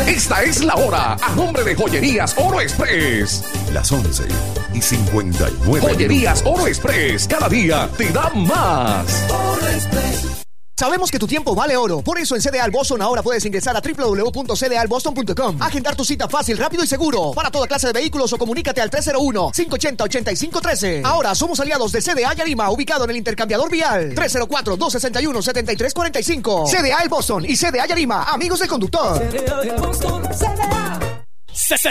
Esta es la hora, a nombre de Joyerías Oro Express. Las 11:59. Joyerías Oro Express, cada día te da más. Oro Express. Sabemos que tu tiempo vale oro, por eso en CDA Boston ahora puedes ingresar a www.cdalboston.com. Agendar tu cita fácil, rápido y seguro para toda clase de vehículos o comunícate al 301-580-8513. Ahora somos aliados de CDA Yarima, ubicado en el intercambiador vial 304-261-7345. CDA Boston y CDA Yarima, amigos del conductor. CDA Boston, CDA.